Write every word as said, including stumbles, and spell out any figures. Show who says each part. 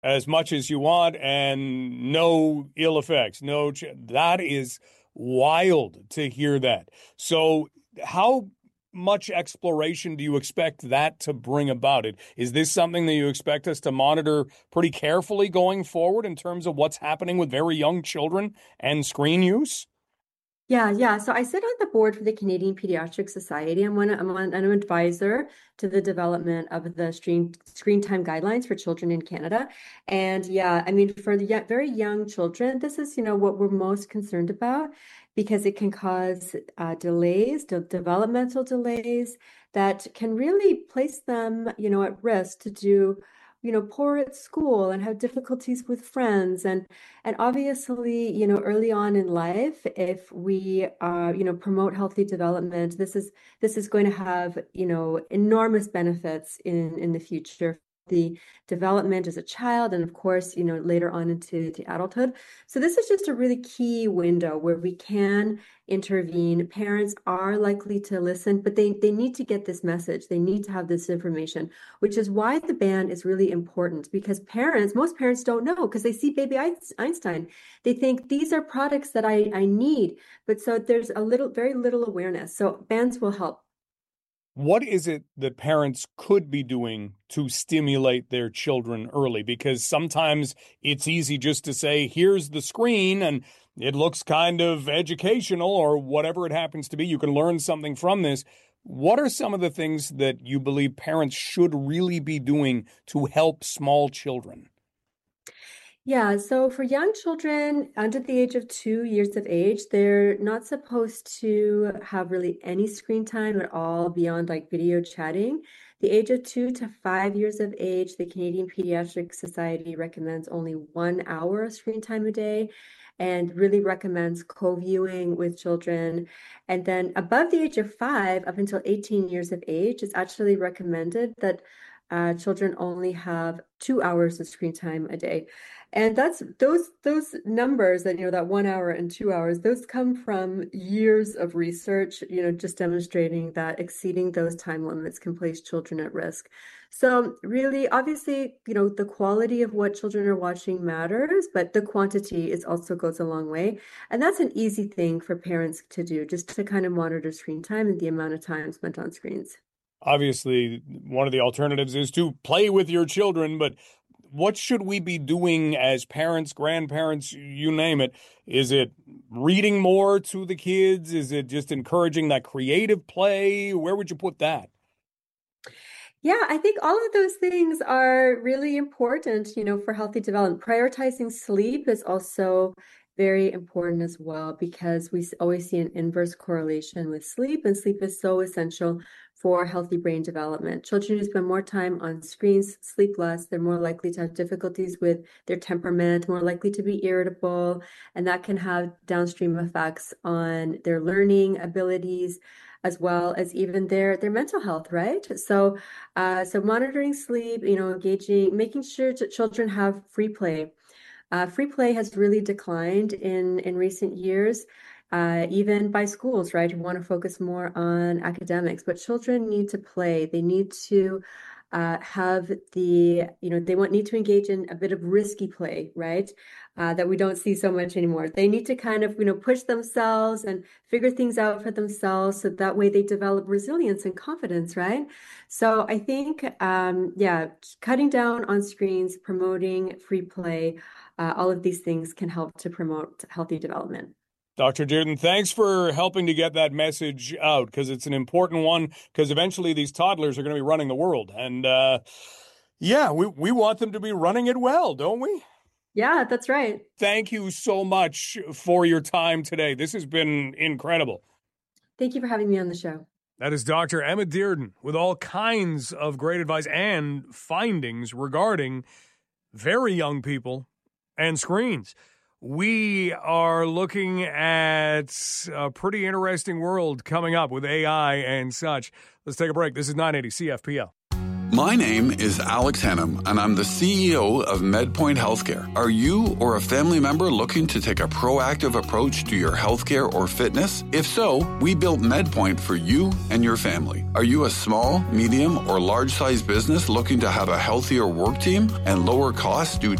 Speaker 1: as much as you want and no ill effects. No, ch- that is wild to hear that. So, how much exploration do you expect that to bring about it? Is this something that you expect us to monitor pretty carefully going forward in terms of what's happening with very young children and screen use?
Speaker 2: Yeah, yeah. So I sit on the board for the Canadian Pediatric Society. I'm one, I'm on, I'm an advisor to the development of the screen screen time guidelines for children in Canada. And yeah, I mean, for the yo- very young children, this is, you know, what we're most concerned about because it can cause uh, delays, de developmental delays that can really place them, you know, at risk to do, you know, poor at school and have difficulties with friends and and obviously, you know, early on in life, if we, uh, you know, promote healthy development, this is this is going to have, you know, enormous benefits in in the future. The development as a child, and of course, you know, later on into the adulthood. So this is just a really key window where we can intervene. Parents are likely to listen, but they they need to get this message. They need to have this information, which is why the ban is really important because parents, most parents don't know because they see baby Einstein. They think these are products that I, I need. But so there's a little, very little awareness. So bans will help.
Speaker 1: What is it that parents could be doing to stimulate their children early? Because sometimes it's easy just to say, here's the screen, and it looks kind of educational or whatever it happens to be. You can learn something from this. What are some of the things that you believe parents should really be doing to help small children?
Speaker 2: Yeah, so for young children under the age of two years of age, they're not supposed to have really any screen time at all beyond like video chatting. The age of two to five years of age, the Canadian Pediatric Society recommends only one hour of screen time a day and really recommends co-viewing with children. And then above the age of five, up until eighteen years of age, it's actually recommended that uh, children only have two hours of screen time a day. And that's those those numbers that, you know, that one hour and two hours, those come from years of research, you know, just demonstrating that exceeding those time limits can place children at risk. So really, obviously, you know, the quality of what children are watching matters, but the quantity is also goes a long way. And that's an easy thing for parents to do, just to kind of monitor screen time and the amount of time spent on screens.
Speaker 1: Obviously, one of the alternatives is to play with your children, but what should we be doing as parents, grandparents, you name it? Is it reading more to the kids? Is it just encouraging that creative play? Where would you put that?
Speaker 2: Yeah, I think all of those things are really important, you know, for healthy development. Prioritizing sleep is also very important as well because we s- always see an inverse correlation with sleep, and sleep is so essential for healthy brain development. Children who spend more time on screens sleep less. They're more likely to have difficulties with their temperament, more likely to be irritable, and that can have downstream effects on their learning abilities as well as even their their mental health, right? So uh, so monitoring sleep, you know, engaging, making sure that children have free play. Uh, free play has really declined in in recent years, uh, even by schools, right, who want to focus more on academics. But children need to play. They need to uh, have the, you know, they want need to engage in a bit of risky play, right? Uh, that we don't see so much anymore. They need to kind of, you know, push themselves and figure things out for themselves, so that way they develop resilience and confidence, right? So I think, um, yeah, cutting down on screens, promoting free play, uh, all of these things can help to promote healthy development.
Speaker 1: doctor Dearden, thanks for helping to get that message out because it's an important one because eventually these toddlers are going to be running the world. And uh, yeah, we, we want them to be running it well, don't we?
Speaker 2: Yeah, that's right.
Speaker 1: Thank you so much for your time today. This has been incredible.
Speaker 2: Thank you for having me on the show.
Speaker 1: That is doctor Emma Dearden with all kinds of great advice and findings regarding very young people and screens. We are looking at a pretty interesting world coming up with A I and such. Let's take a break. This is nine eighty C F P L.
Speaker 3: My name is Alex Hannum, and I'm the C E O of MedPoint Healthcare. Are you or a family member looking to take a proactive approach to your healthcare or fitness? If so, we built MedPoint for you and your family. Are you a small, medium, or large-sized business looking to have a healthier work team and lower costs due to